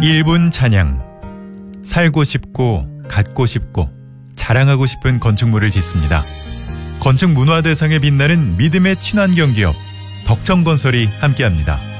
1분 찬양. 살고 싶고 갖고 싶고 자랑하고 싶은 건축물을 짓습니다. 건축 문화대상에 빛나는 믿음의 친환경 기업 덕정건설이 함께합니다.